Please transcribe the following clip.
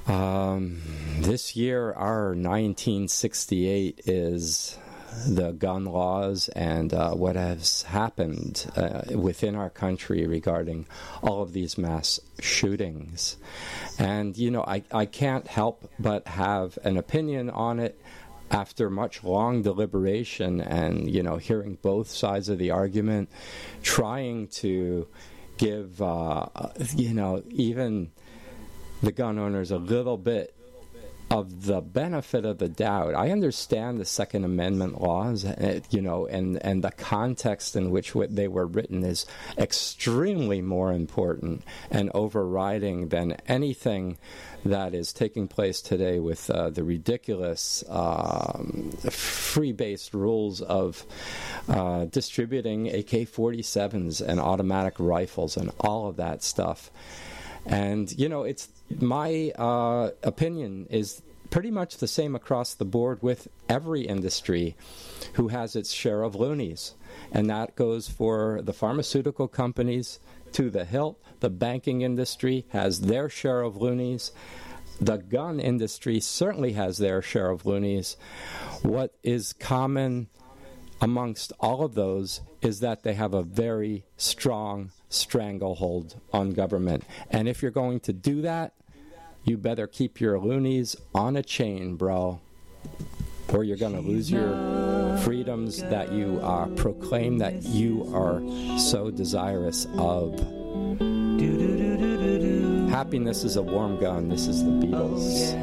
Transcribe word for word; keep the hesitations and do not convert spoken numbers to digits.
Um, this year, our nineteen sixty-eight is the gun laws and uh, what has happened uh, within our country regarding all of these mass shootings. And, you know, I, I can't help but have an opinion on it after much long deliberation and, you know, hearing both sides of the argument, trying to give, uh, you know, even the gun owners a little bit of the benefit of the doubt. I understand the Second Amendment laws, uh, you know, and, and the context in which w- they were written is extremely more important and overriding than anything that is taking place today with uh, the ridiculous um, free-based rules of uh, distributing A K forty-sevens and automatic rifles and all of that stuff. And, you know, it's my uh, opinion is pretty much the same across the board with every industry who has its share of loonies. And that goes for the pharmaceutical companies to the hilt. The banking industry has their share of loonies. The gun industry certainly has their share of loonies. What is common amongst all of those is that they have a very strong stranglehold on government. And if you're going to do that, you better keep your loonies on a chain, bro, or you're going to lose your freedoms that you uh, proclaim that you are so desirous of. Happiness is a warm gun. This is the Beatles.